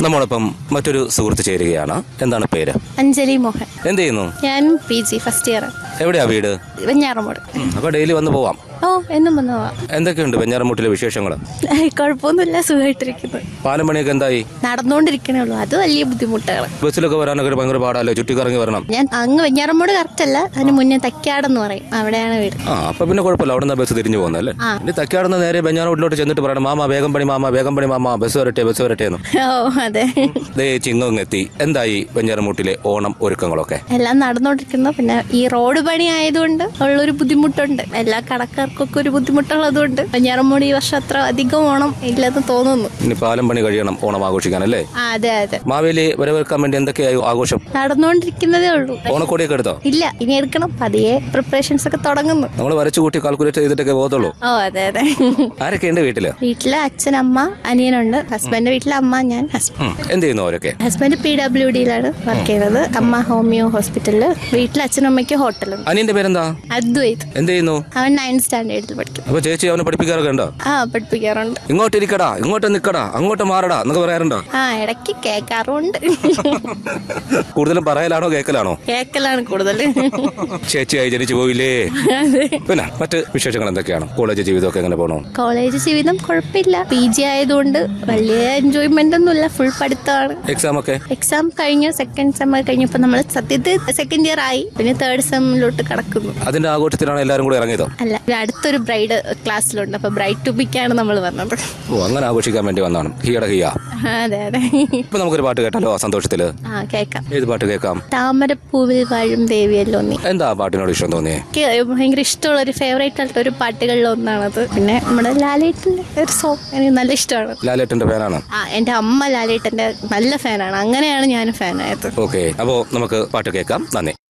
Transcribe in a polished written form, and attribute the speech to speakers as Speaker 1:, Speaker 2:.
Speaker 1: നമ്മോടൊപ്പം മറ്റൊരു സുഹൃത്ത് ചേരുകയാണ്. എന്താണ് പേര്?
Speaker 2: അഞ്ജലി മോഹൻ.
Speaker 1: എന്ത് ചെയ്യുന്നു?
Speaker 2: ഞാൻ PG ഫസ്റ്റ് ഇയർ.
Speaker 1: എവിടെയാ വീട്?
Speaker 2: വെഞ്ഞാറമൂട്.
Speaker 1: അപ്പൊ ഡെയിലി വന്ന് പോവാം.
Speaker 2: ഓ, എന്നും വന്നു പോവാം.
Speaker 1: എന്തൊക്കെയുണ്ട് വെഞ്ഞാറമൂട്ടിലെ വിശേഷങ്ങൾ?
Speaker 2: കുഴപ്പമൊന്നുമില്ല, സുഖമായിട്ടിരിക്കുന്നു.
Speaker 1: പാലം പണിയൊക്കെ എന്തായി?
Speaker 2: നടന്നുകൊണ്ടിരിക്കണേ ഉള്ളൂ. അത് വലിയ ബുദ്ധിമുട്ടുകൾ.
Speaker 1: ബസ്സിലൊക്കെ വരാനൊക്കെ ഭയങ്കര പാടല്ലോ, ചുറ്റിക്കറങ്ങി വരണം.
Speaker 2: ഞാൻ അങ്ങ് വെഞ്ഞാറമൂട് കറക്റ്റ് അല്ല, അതിന് മുന്നേ തക്കാടെന്ന് പറയും, അവിടെയാണ് വീട്.
Speaker 1: അപ്പൊ പിന്നെ കുഴപ്പമില്ല, അവിടെ നിന്ന് ബസ് തിരിഞ്ഞു പോകുന്നല്ലേ. ഇനി തക്കാടുന്ന നേരെ വെഞ്ഞാറമൂട്ടിലോട്ട് ചെന്നിട്ട് പറയണം, മാമ വേഗം പണി, മാമ വേഗം പണി, മാമ ബസ് വരട്ടെ എന്ന്.
Speaker 2: ഓ അതെ.
Speaker 1: ചിങ്ങങ്ങെത്തി. എന്തായി വെഞ്ഞാറമൂട്ടിലെ ഓണം ഒരുക്കങ്ങളൊക്കെ?
Speaker 2: എല്ലാം നടന്നുകൊണ്ടിരിക്കുന്നു. പിന്നെ ഈ റോഡ് പണി ആയതുകൊണ്ട് ഉള്ളൊരു ബുദ്ധിമുട്ടുണ്ട്. എല്ലാ കടക്കാർക്കൊക്കെ ഒരു ബുദ്ധിമുട്ടുള്ളതുകൊണ്ട് വെഞ്ഞാറമൂട് ഈ വർഷം അത്ര അധികം ഓണം ഇല്ലെന്ന് തോന്നുന്നു.
Speaker 1: ഇനി പാലം പണി കഴിയണം ഓണം ആഘോഷിക്കാനല്ലേ?
Speaker 2: അതെ അതെ.
Speaker 1: മാവേലി വരവേൽക്കാൻ വേണ്ടി എന്തൊക്കെയായി ആഘോഷം?
Speaker 2: നടന്നുകൊണ്ടിരിക്കുന്നതേ ഉള്ളൂ.
Speaker 1: ഓണക്കോടിയൊക്കെ എടുത്തോ?
Speaker 2: ഇല്ല, ഇനി എടുക്കണം. പതിയെ പ്രിപ്പറേഷൻസ് ഒക്കെ തുടങ്ങുന്നു.
Speaker 1: നമ്മൾ വരച്ചു കൂട്ടി കാൽക്കുലേറ്റ് ചെയ്തിട്ടൊക്കെ പോകത്തുള്ളൂ.
Speaker 2: ഓ അതെ അതെ.
Speaker 1: ആരൊക്കെയുണ്ട് വീട്ടില്?
Speaker 2: വീട്ടില് അച്ഛൻ, അമ്മ, അനിയനുണ്ട്. ഹസ്ബൻഡിന്റെ വീട്ടിലെ അമ്മ, ഞാൻ.
Speaker 1: എന്ത് ചെയ്യുന്നു അവരൊക്കെ?
Speaker 2: ഹസ്ബൻഡ് PWDയിലാണ് വർക്ക് ചെയ്യുന്നത്. അമ്മ ഹോമിയോ ഹോസ്പിറ്റലില്. വീട്ടിൽ അച്ഛനും അമ്മയ്ക്ക് ഹോട്ടലുണ്ട്.
Speaker 1: അനിയന്റെ പേരെന്താ?
Speaker 2: അദ്വൈത്.
Speaker 1: എന്ത് ചെയ്യുന്നു?
Speaker 2: അവൻ 9th സ്റ്റാൻഡേർഡിൽ പഠിക്കും.
Speaker 1: അപ്പൊ ചേച്ചി അവനെ പഠിപ്പിക്കാറൊക്കെ ഉണ്ടോ?
Speaker 2: പഠിപ്പിക്കാറുണ്ട്.
Speaker 1: ഇങ്ങോട്ട് ഇരിക്കടാ, ഇങ്ങോട്ട് നിക്കടാ, അങ്ങോട്ട് മാറടാ എന്നൊക്കെ പറയാറുണ്ടോ?
Speaker 2: ഇടയ്ക്ക് കേൾക്കാറുണ്ട്.
Speaker 1: കൂടുതലും പറയലാണോ കേൾക്കലാണോ?
Speaker 2: കേൾക്കലാണ് കൂടുതൽ.
Speaker 1: ചേച്ചിയായി ജനിച്ചു പോയില്ലേ? പിന്നെ മറ്റ് വിശേഷങ്ങൾ എന്തൊക്കെയാണ്? കോളേജ് ജീവിതമൊക്കെ എങ്ങനെ പോകണോ?
Speaker 2: കോളേജ് ജീവിതം കുഴപ്പമില്ല. PG ആയതുകൊണ്ട് വലിയ എൻജോയ്മെന്റ് ഒന്നുമില്ല. ഫുൾ പഠിത്തമാണ്. എക്സാം കഴിഞ്ഞു. സെക്കൻഡ് സെം കഴിഞ്ഞപ്പോ നമ്മൾ സത്യത്തിൽ സെക്കൻഡ് ഇയർ ആയി. പിന്നെ തേർഡ് സെമ്മിലോട്ട് കടക്കുന്നു.
Speaker 1: അതിന്റെ ആഘോഷത്തിലാണ് എല്ലാരും കൂടെ ഇറങ്ങിയതോ?
Speaker 2: അല്ല, അടുത്തൊരു ബ്രൈഡ് ക്ലാസ്സിലുണ്ട്. അപ്പൊ ബ്രൈഡ് ടു ബിക്കാണ് നമ്മൾ വന്നത്.
Speaker 1: ഓ, അങ്ങനെ ആഘോഷിക്കാൻ വേണ്ടി വന്നാണ്.
Speaker 2: അതെ അതെ.
Speaker 1: ഇപ്പൊ നമുക്കൊരു പാട്ട് കേട്ടാലോ സന്തോഷത്തില്?
Speaker 2: കേൾക്കാം.
Speaker 1: ഏത് പാട്ട് കേൾക്കാം?
Speaker 2: താമരപ്പൂവിൽ വാഴും ദേവിയല്ലോ നീ.
Speaker 1: എന്താ പാട്ടിനോട് ഇഷ്ടം തോന്നിയേ?
Speaker 2: ഭയങ്കര ഇഷ്ടമുള്ള ഒരു ഫേവറേറ്റ് ആയിട്ടുള്ള ഒരു പാട്ടുകളിൽ ഒന്നാണത്. പിന്നെ നമ്മുടെ ലാലേട്ടന്റെ ഒരു സോങ് എനിക്ക് നല്ല ഇഷ്ടമാണ്.
Speaker 1: ലാലേട്ടന്റെ ഫാനാണ്?
Speaker 2: എന്റെ അമ്മ ലാലേട്ടന്റെ നല്ല ഫാനാണ്. അങ്ങനെയാണ് ഞാൻ ഫാനായത്.
Speaker 1: ഓക്കെ, അപ്പോ നമുക്ക് പാട്ട് കേൾക്കാം. നന്ദി.